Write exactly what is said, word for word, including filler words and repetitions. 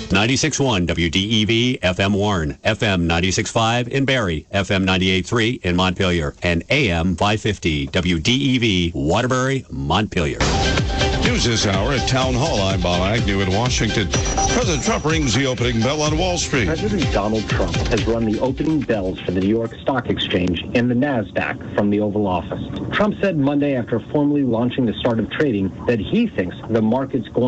ninety-six point one W D E V F M Warren, F M ninety-six point five in Barrie, F M ninety-eight point three in Montpelier, and A M five fifty W D E V Waterbury, Montpelier. News this hour at Town Hall. I'm Bob Agnew in Washington. President Trump rings the opening bell on Wall Street. President Donald Trump has run the opening bells for the New York Stock Exchange and the NASDAQ from the Oval Office. Trump said Monday, after formally launching the start of trading, that he thinks the market's going